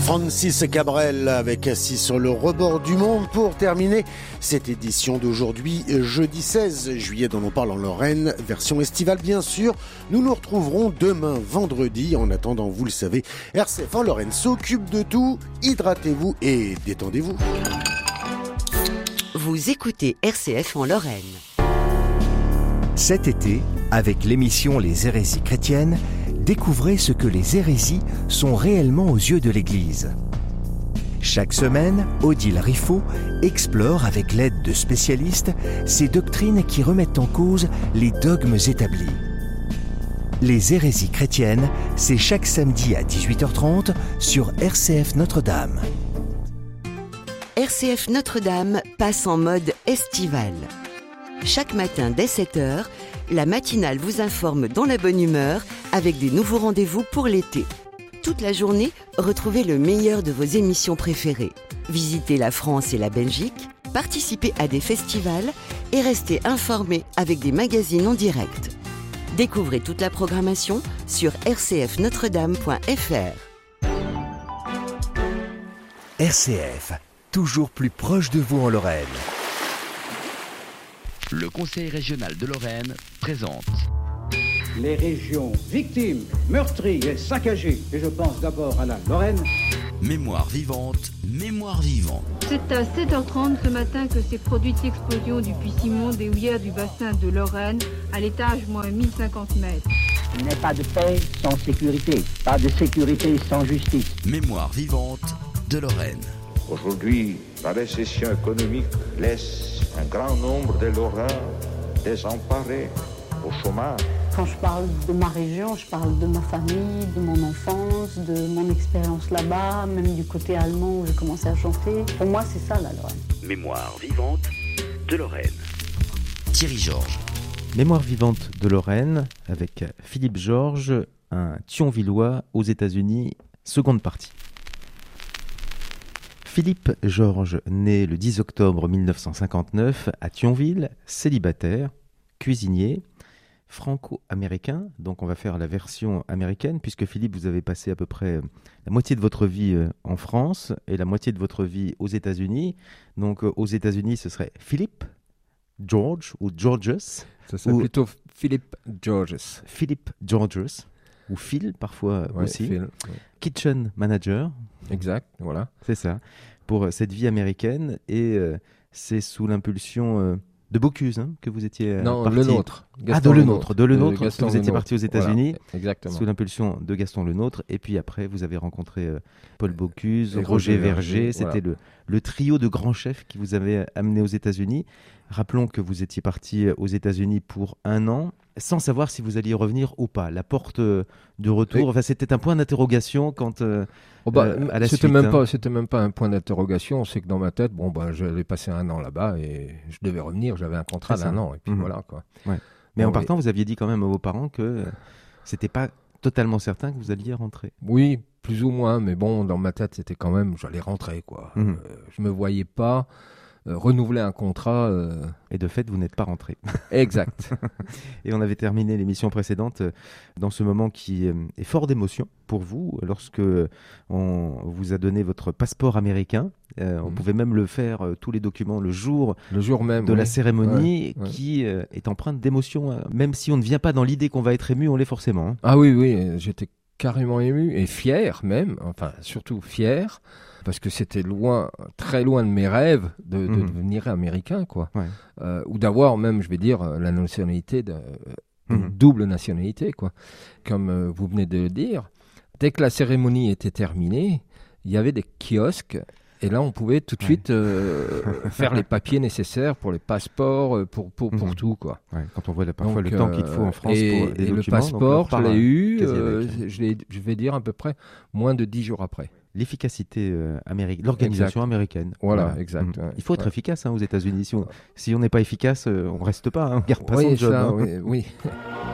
Francis Cabrel avec Assis sur le rebord du monde pour terminer cette édition d'aujourd'hui, jeudi 16 juillet, dont on parle en Lorraine, version estivale bien sûr. Nous nous retrouverons demain vendredi. En attendant, vous le savez, RCF en Lorraine s'occupe de tout. Hydratez-vous et détendez-vous. Vous écoutez RCF en Lorraine. Cet été, avec l'émission Les hérésies chrétiennes, découvrez ce que les hérésies sont réellement aux yeux de l'Église. Chaque semaine, Odile Riffaut explore avec l'aide de spécialistes ces doctrines qui remettent en cause les dogmes établis. Les hérésies chrétiennes, c'est chaque samedi à 18h30 sur RCF Notre-Dame. RCF Notre-Dame passe en mode estival. Chaque matin dès 7h, la matinale vous informe dans la bonne humeur avec des nouveaux rendez-vous pour l'été. Toute la journée, retrouvez le meilleur de vos émissions préférées. Visitez la France et la Belgique, participez à des festivals et restez informés avec des magazines en direct. Découvrez toute la programmation sur rcfnotredame.fr. RCF, toujours plus proche de vous en Lorraine. Le Conseil régional de Lorraine présente les régions victimes, meurtries et saccagées. Et je pense d'abord à la Lorraine. Mémoire vivante, mémoire vivante. C'est à 7h30 ce matin que s'est produite l'explosion du puits Simon des houillères du bassin de Lorraine à l'étage moins 1050 mètres. Il n'y a pas de paix sans sécurité, pas de sécurité sans justice. Mémoire vivante de Lorraine. Aujourd'hui, la récession économique laisse un grand nombre de Lorrains désemparés, au chômage. Quand je parle de ma région, je parle de ma famille, de mon enfance, de mon expérience là-bas, même du côté allemand où j'ai commencé à chanter. Pour moi, c'est ça la Lorraine. Mémoire vivante de Lorraine. Thierry Georges. Mémoire vivante de Lorraine avec Philippe Georges, un Thionvillois aux États-Unis, seconde partie. Philippe Georges, né le 10 octobre 1959 à Thionville, célibataire, cuisinier, franco-américain. Donc on va faire la version américaine, puisque Philippe, vous avez passé à peu près la moitié de votre vie en France et la moitié de votre vie aux États-Unis. Donc aux États-Unis, ce serait Philippe George ou Georges. Ça serait plutôt Philippe Georges. Philippe Georges. Ou Phil, parfois aussi. Phil, Kitchen manager. Exact, voilà. C'est ça, pour cette vie américaine. Et c'est sous l'impulsion de Bocuse que vous étiez non, parti. Le Nôtre. De Le Nôtre, que vous étiez parti aux États-Unis. Voilà, exactement. Sous l'impulsion de Gaston Le Nôtre. Et puis après, vous avez rencontré Paul Bocuse, Roger Verger. C'était le trio de grands chefs qui vous avait amené aux États-Unis. Rappelons que vous étiez parti aux États-Unis pour 1 an, sans savoir si vous alliez revenir ou pas. La porte de retour, enfin, c'était un point d'interrogation quand à la c'était suite. C'était même pas un point d'interrogation. C'est que dans ma tête, j'allais passer 1 an là-bas et je devais revenir. J'avais un contrat d'1 an et puis voilà quoi. Ouais. Mais en partant, vous aviez dit quand même à vos parents que c'était pas totalement certain que vous alliez rentrer. Oui, plus ou moins, mais bon, dans ma tête, c'était quand même, j'allais rentrer quoi. Je me voyais pas renouveler un contrat. Et de fait, vous n'êtes pas rentré. Exact. Et on avait terminé l'émission précédente dans ce moment qui est fort d'émotion pour vous, lorsque on vous a donné votre passeport américain. On pouvait même le faire, tous les documents, le jour même de la cérémonie, qui est empreinte d'émotion. Même si on ne vient pas dans l'idée qu'on va être ému, on l'est forcément. Hein. Ah oui, j'étais carrément ému et fier même, enfin surtout fier. Parce que c'était très loin de mes rêves de devenir américain, quoi. Ouais. Ou d'avoir même, je vais dire, la nationalité, une double nationalité, quoi. Comme vous venez de le dire, dès que la cérémonie était terminée, il y avait des kiosques. Et là, on pouvait tout de suite faire les papiers nécessaires pour les passeports, pour tout, quoi. Ouais, quand on voit parfois le temps qu'il faut en France pour des documents. Le passeport, je l'ai eu, je vais dire à peu près moins de 10 jours après. L'efficacité américaine, l'organisation américaine. Voilà, exact. Il faut être efficace aux États-Unis. Si on n'est pas efficace, on ne reste pas, on ne garde pas son job. Oui.